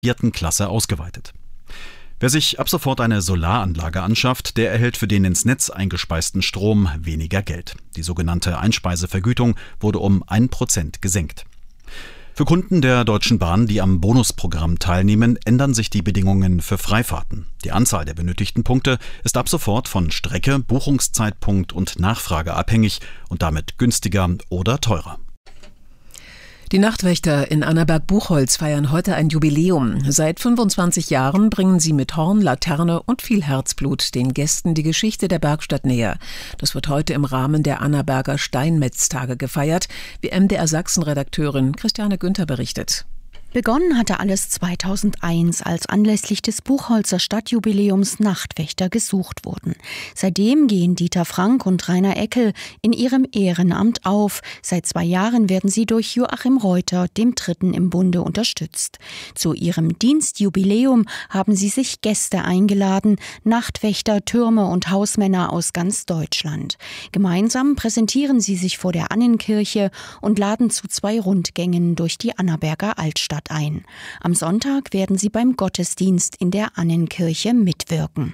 4. Klasse ausgeweitet. Wer sich ab sofort eine Solaranlage anschafft, der erhält für den ins Netz eingespeisten Strom weniger Geld. Die sogenannte Einspeisevergütung wurde um 1% gesenkt. Für Kunden der Deutschen Bahn, die am Bonusprogramm teilnehmen, ändern sich die Bedingungen für Freifahrten. Die Anzahl der benötigten Punkte ist ab sofort von Strecke, Buchungszeitpunkt und Nachfrage abhängig und damit günstiger oder teurer. Die Nachtwächter in Annaberg-Buchholz feiern heute ein Jubiläum. Seit 25 Jahren bringen sie mit Horn, Laterne und viel Herzblut den Gästen die Geschichte der Bergstadt näher. Das wird heute im Rahmen der Annaberger Steinmetztage gefeiert, wie MDR Sachsen-Redakteurin Christiane Günther berichtet. Begonnen hatte alles 2001, als anlässlich des Buchholzer Stadtjubiläums Nachtwächter gesucht wurden. Seitdem gehen Dieter Frank und Rainer Eckel in ihrem Ehrenamt auf. Seit 2 Jahren werden sie durch Joachim Reuter, dem Dritten im Bunde, unterstützt. Zu ihrem Dienstjubiläum haben sie sich Gäste eingeladen, Nachtwächter, Türmer und Hausmänner aus ganz Deutschland. Gemeinsam präsentieren sie sich vor der Annenkirche und laden zu 2 Rundgängen durch die Annaberger Altstadt ein. Am Sonntag werden sie beim Gottesdienst in der Annenkirche mitwirken.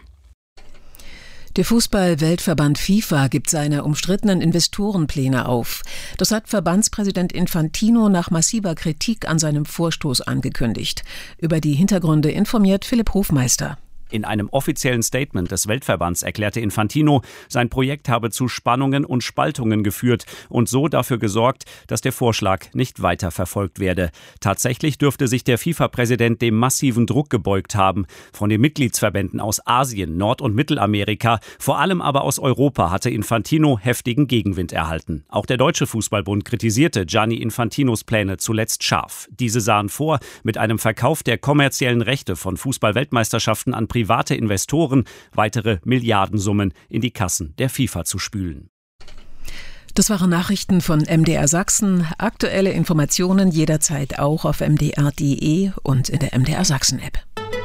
Der Fußball-Weltverband FIFA gibt seine umstrittenen Investorenpläne auf. Das hat Verbandspräsident Infantino nach massiver Kritik an seinem Vorstoß angekündigt. Über die Hintergründe informiert Philipp Hofmeister. In einem offiziellen Statement des Weltverbands erklärte Infantino, sein Projekt habe zu Spannungen und Spaltungen geführt und so dafür gesorgt, dass der Vorschlag nicht weiter verfolgt werde. Tatsächlich dürfte sich der FIFA-Präsident dem massiven Druck gebeugt haben. Von den Mitgliedsverbänden aus Asien, Nord- und Mittelamerika, vor allem aber aus Europa, hatte Infantino heftigen Gegenwind erhalten. Auch der Deutsche Fußballbund kritisierte Gianni Infantinos Pläne zuletzt scharf. Diese sahen vor, mit einem Verkauf der kommerziellen Rechte von Fußball-Weltmeisterschaften an private Investoren weitere Milliardensummen in die Kassen der FIFA zu spülen. Das waren Nachrichten von MDR Sachsen. Aktuelle Informationen jederzeit auch auf mdr.de und in der MDR Sachsen-App.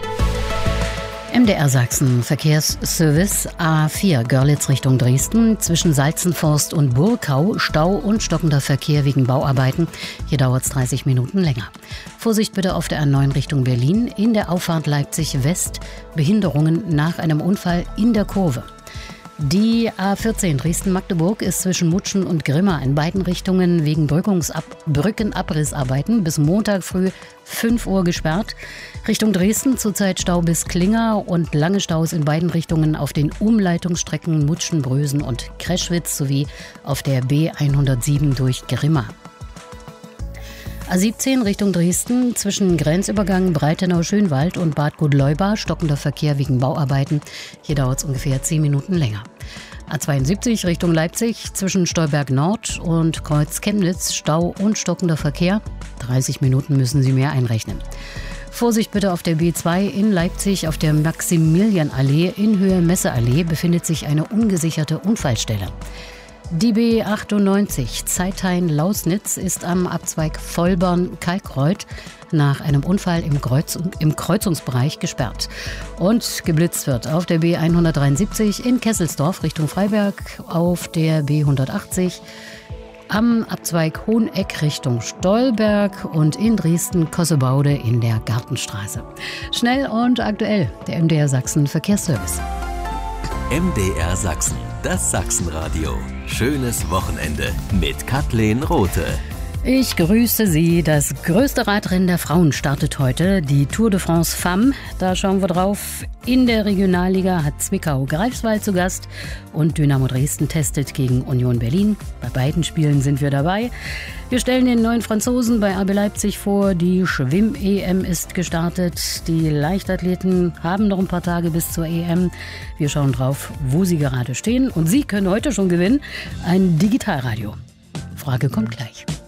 MDR Sachsen Verkehrsservice A4 Görlitz Richtung Dresden. Zwischen Salzenforst und Burkau Stau und stockender Verkehr wegen Bauarbeiten. Hier dauert es 30 Minuten länger. Vorsicht bitte auf der A9 Richtung Berlin. In der Auffahrt Leipzig West Behinderungen nach einem Unfall in der Kurve. Die A14 Dresden-Magdeburg ist zwischen Mutschen und Grimma in beiden Richtungen wegen Brückenabrissarbeiten bis Montag früh 5 Uhr gesperrt. Richtung Dresden zurzeit Stau bis Klinger und lange Staus in beiden Richtungen auf den Umleitungsstrecken Mutschen, Brösen und Kreschwitz sowie auf der B107 durch Grimma. A17 Richtung Dresden zwischen Grenzübergang Breitenau-Schönwald und Bad Godleuba stockender Verkehr wegen Bauarbeiten. Hier dauert es ungefähr 10 Minuten länger. A72 Richtung Leipzig zwischen Stolberg Nord und Kreuz Chemnitz Stau und stockender Verkehr. 30 Minuten müssen Sie mehr einrechnen. Vorsicht bitte auf der B2 in Leipzig auf der Maximilianallee in Höhe Messeallee befindet sich eine ungesicherte Unfallstelle. Die B98 Zeithain-Lausnitz ist am Abzweig Vollborn-Kalkreuth nach einem Unfall im Kreuzungsbereich gesperrt. Und geblitzt wird auf der B173 in Kesselsdorf Richtung Freiberg, auf der B180 am Abzweig Hoheneck Richtung Stolberg und in Dresden-Kossebaude in der Gartenstraße. Schnell und aktuell, der MDR Sachsen Verkehrsservice. MDR Sachsen, das Sachsenradio. Schönes Wochenende mit Kathleen Rothe. Ich grüße Sie. Das größte Radrennen der Frauen startet heute, die Tour de France Femmes. Da schauen wir drauf. In der Regionalliga hat Zwickau Greifswald zu Gast und Dynamo Dresden testet gegen Union Berlin. Bei beiden Spielen sind wir dabei. Wir stellen den neuen Franzosen bei RB Leipzig vor. Die Schwimm-EM ist gestartet. Die Leichtathleten haben noch ein paar Tage bis zur EM. Wir schauen drauf, wo sie gerade stehen. Und Sie können heute schon gewinnen. Ein Digitalradio. Frage kommt gleich.